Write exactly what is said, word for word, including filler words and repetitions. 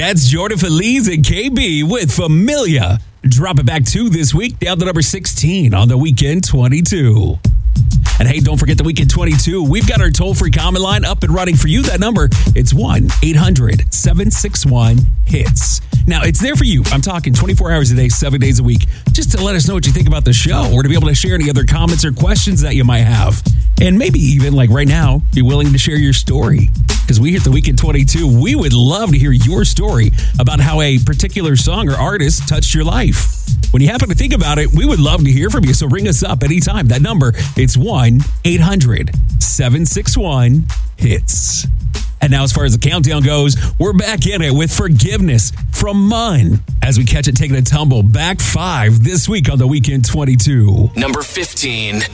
That's Jordan Feliz and K B with Familia. Drop it back to this week, down to number sixteen on the Weekend twenty-two. And hey, don't forget the Weekend twenty-two. We've got our toll-free comment line up and running for you. That number, it's one eight hundred seven six one hits. Now, it's there for you. I'm talking twenty-four hours a day, seven days a week, just to let us know what you think about the show or to be able to share any other comments or questions that you might have. And maybe even, like right now, be willing to share your story. Because we hit the Weekend twenty-two, we would love to hear your story about how a particular song or artist touched your life. When you happen to think about it, we would love to hear from you. So ring us up anytime. That number, it's one eight hundred seven six one hits. And now, as far as the countdown goes, we're back in it with Forgiveness from Mun as we catch it taking a tumble back five this week on the Weekend twenty-two. Number fifteen.